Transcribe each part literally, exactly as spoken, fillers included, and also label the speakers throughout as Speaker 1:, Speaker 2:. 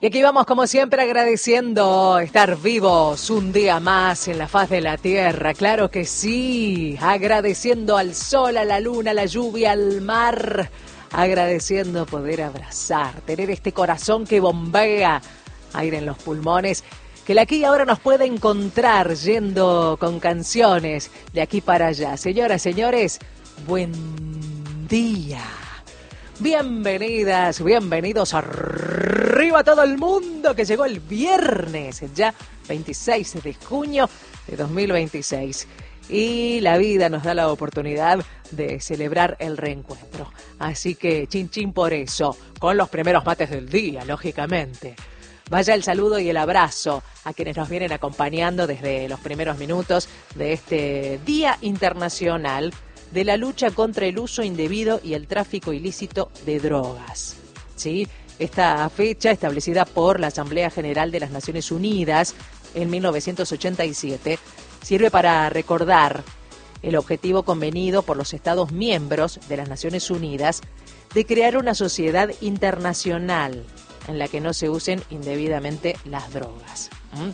Speaker 1: Y aquí vamos, como siempre, agradeciendo estar vivos un día más en la faz de la tierra. Claro que sí, agradeciendo al sol, a la luna, a la lluvia, al mar, agradeciendo poder abrazar, tener este corazón que bombea aire en los pulmones, que el aquí y ahora nos puede encontrar yendo con canciones de aquí para allá. Señoras, señores, buen día. Bienvenidas, bienvenidos arriba todo el mundo que llegó el viernes, ya veintiséis de junio de dos mil veintiséis. Y la vida nos da la oportunidad de celebrar el reencuentro. Así que chin chin por eso, con los primeros mates del día, lógicamente. Vaya el saludo y el abrazo a quienes nos vienen acompañando desde los primeros minutos de este Día Internacional de la lucha contra el uso indebido y el tráfico ilícito de drogas. ¿Sí? Esta fecha, establecida por la Asamblea General de las Naciones Unidas en mil novecientos ochenta y siete, sirve para recordar el objetivo convenido por los Estados miembros de las Naciones Unidas de crear una sociedad internacional en la que no se usen indebidamente las drogas. ¿Mm?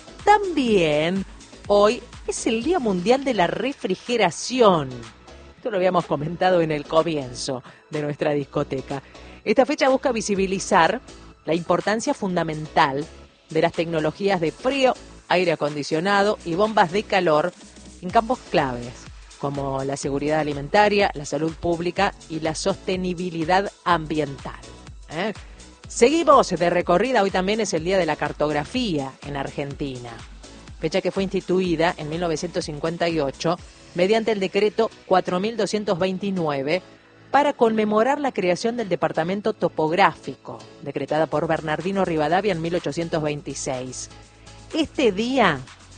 Speaker 1: También hoy es el Día Mundial de la Refrigeración. Esto lo habíamos comentado en el comienzo de nuestra discoteca. Esta fecha busca visibilizar la importancia fundamental de las tecnologías de frío, aire acondicionado y bombas de calor en campos claves, como la seguridad alimentaria, la salud pública y la sostenibilidad ambiental. ¿Eh? Seguimos de recorrida. Hoy también es el Día de la Cartografía en Argentina, fecha que fue instituida en mil novecientos cincuenta y ocho mediante el decreto cuatro mil doscientos veintinueve para conmemorar la creación del Departamento Topográfico, decretada por Bernardino Rivadavia en mil ochocientos veintiséis. Este día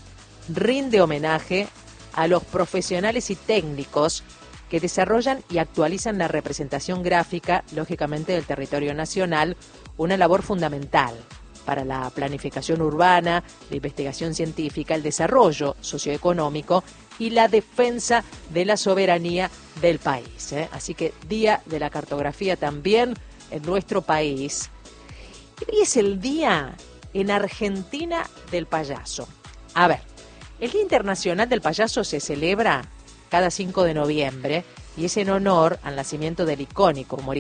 Speaker 1: rinde homenaje a los profesionales y técnicos que desarrollan y actualizan la representación gráfica, lógicamente, del territorio nacional, una labor fundamental para la planificación urbana, la investigación científica, el desarrollo socioeconómico y la defensa de la soberanía del país. ¿eh? Así que Día de la Cartografía también en nuestro país. Hoy es el Día en Argentina del Payaso. A ver, el Día Internacional del Payaso se celebra cada cinco de noviembre y es en honor al nacimiento del icónico humorista